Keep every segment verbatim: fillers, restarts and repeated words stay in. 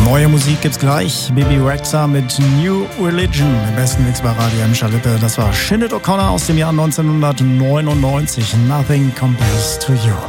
Neue Musik gibt's gleich. Bibi Rexha mit New Religion. Im besten Mix bei Radio M Schalippe. Das war Sinead O'Connor aus dem Jahr neunzehnhundertneunundneunzig. Nothing compares to you.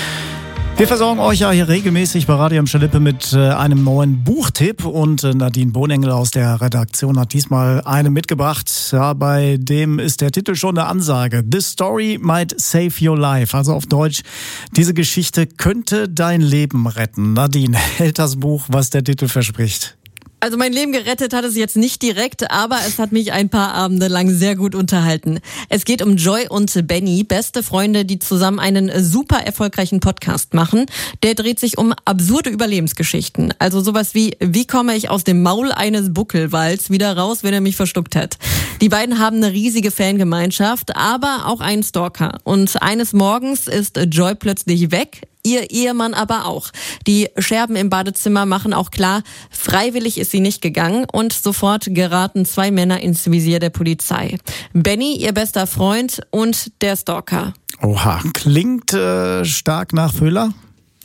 Wir versorgen euch ja hier regelmäßig bei Radio M Schalippe mit äh, einem neuen Buchtipp und äh, Nadine Bohnengel aus der Redaktion hat diesmal einen mitgebracht. Ja, bei dem ist der Titel schon eine Ansage. This story might save your life. Also auf Deutsch, diese Geschichte könnte dein Leben retten. Nadine, hält das Buch, was der Titel verspricht? Also mein Leben gerettet hat es jetzt nicht direkt, aber es hat mich ein paar Abende lang sehr gut unterhalten. Es geht um Joy und Benny, beste Freunde, die zusammen einen super erfolgreichen Podcast machen. Der dreht sich um absurde Überlebensgeschichten. Also sowas wie, wie komme ich aus dem Maul eines Buckelwals wieder raus, wenn er mich verschluckt hat. Die beiden haben eine riesige Fangemeinschaft, aber auch einen Stalker. Und eines Morgens ist Joy plötzlich weg. Ihr Ehemann aber auch. Die Scherben im Badezimmer machen auch klar, freiwillig ist sie nicht gegangen und sofort geraten zwei Männer ins Visier der Polizei. Benny, ihr bester Freund und der Stalker. Oha, klingt äh, stark nach Thriller.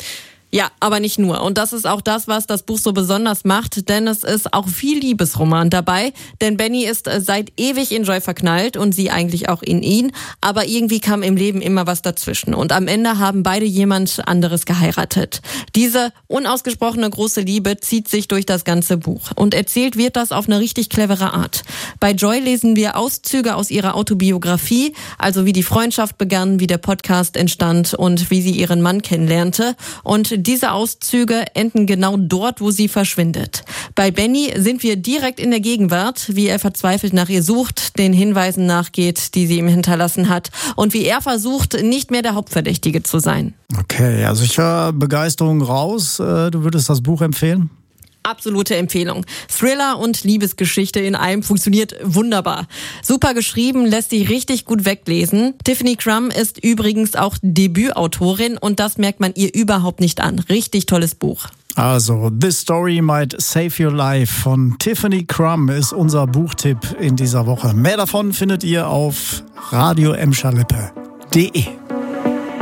Ja, aber nicht nur. Und das ist auch das, was das Buch so besonders macht, denn es ist auch viel Liebesroman dabei. Denn Benny ist seit ewig in Joy verknallt und sie eigentlich auch in ihn. Aber irgendwie kam im Leben immer was dazwischen. Und am Ende haben beide jemand anderes geheiratet. Diese unausgesprochene große Liebe zieht sich durch das ganze Buch. Und erzählt wird das auf eine richtig clevere Art. Bei Joy lesen wir Auszüge aus ihrer Autobiografie, also wie die Freundschaft begann, wie der Podcast entstand und wie sie ihren Mann kennenlernte. Und diese Auszüge enden genau dort, wo sie verschwindet. Bei Benny sind wir direkt in der Gegenwart, wie er verzweifelt nach ihr sucht, den Hinweisen nachgeht, die sie ihm hinterlassen hat und wie er versucht, nicht mehr der Hauptverdächtige zu sein. Okay, also ich höre Begeisterung raus. Du würdest das Buch empfehlen? Absolute Empfehlung. Thriller und Liebesgeschichte in einem funktioniert wunderbar. Super geschrieben, lässt sich richtig gut weglesen. Tiffany Crum ist übrigens auch Debütautorin und das merkt man ihr überhaupt nicht an. Richtig tolles Buch. Also, This Story Might Save Your Life von Tiffany Crum ist unser Buchtipp in dieser Woche. Mehr davon findet ihr auf radio m schalippe punkt de.